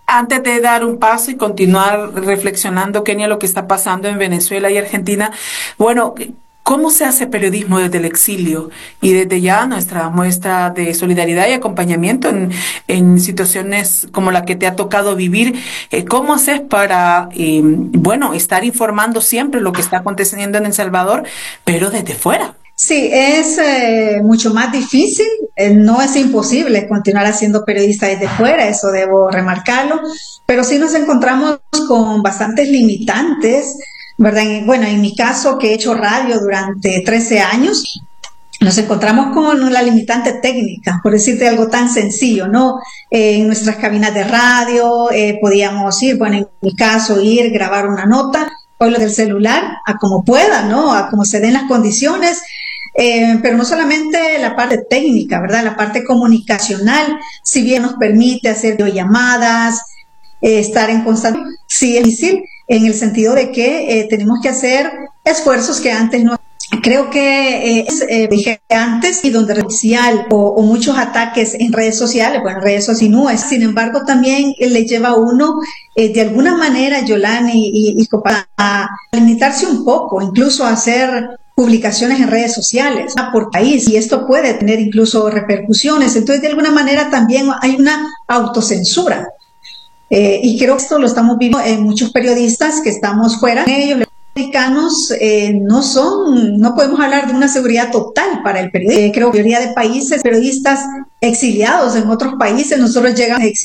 Antes de dar un paso y continuar reflexionando, Kenia, lo que está pasando en Venezuela y Argentina, bueno, ¿cómo se hace periodismo desde el exilio? Y desde ya nuestra muestra de solidaridad y acompañamiento en situaciones como la que te ha tocado vivir. ¿Cómo haces para, bueno, estar informando siempre lo que está aconteciendo en El Salvador, pero desde fuera? Sí, es mucho más difícil, no es imposible continuar haciendo periodista desde fuera, eso debo remarcarlo, pero sí nos encontramos con bastantes limitantes, ¿verdad? Bueno, en mi caso, que he hecho radio durante 13 años, nos encontramos con la limitante técnica, por decirte algo tan sencillo, ¿no? En nuestras cabinas de radio podíamos ir, bueno, en mi caso, ir, grabar una nota, o lo del celular, a como pueda, ¿no? A como se den las condiciones, pero no solamente la parte técnica, ¿verdad? La parte comunicacional, si bien nos permite hacer videollamadas, estar en constante, sí es difícil en el sentido de que tenemos que hacer esfuerzos que antes no. Creo que dije antes y donde social o muchos ataques en redes sociales, bueno, redes sociales no es, sin embargo también le lleva a uno de alguna manera, Yolani y Copa, a limitarse un poco, incluso a hacer publicaciones en redes sociales por país y esto puede tener incluso repercusiones, entonces de alguna manera también hay una autocensura. Y creo que esto lo estamos viendo en muchos periodistas que estamos fuera de ellos. Los americanos no podemos hablar de una seguridad total para el periodismo. Creo que la mayoría de países, periodistas exiliados en otros países, nosotros llegamos